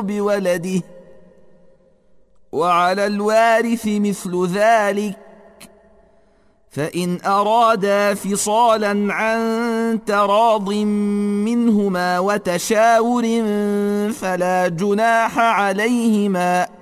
بولده، وعلى الوارث مثل ذلك، فإن أرادا فصالا عن تراض منهما وتشاور فلا جناح عليهما.